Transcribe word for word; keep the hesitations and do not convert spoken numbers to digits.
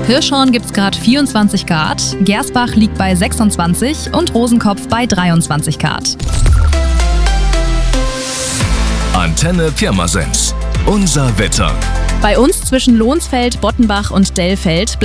Hirschhorn gibt's gerade vierundzwanzig Grad, Gersbach liegt bei sechsundzwanzig und Rosenkopf bei dreiundzwanzig Grad. Antenne Pirmasens. Unser Wetter. Bei uns zwischen Lohnsfeld, Bottenbach und Dellfeld